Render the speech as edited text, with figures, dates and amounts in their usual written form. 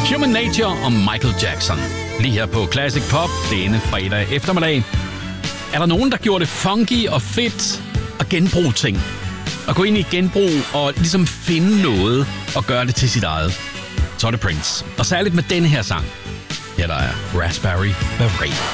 Human Nature og Michael Jackson. Lige her på Classic Pop denne fredag eftermiddag. Er der nogen, der gjorde det funky og fedt at genbruge ting? At gå ind i genbrug og ligesom finde noget og gøre det til sit eget. Så er det Prince. Og særligt med denne her sang. Her der er Raspberry Beret.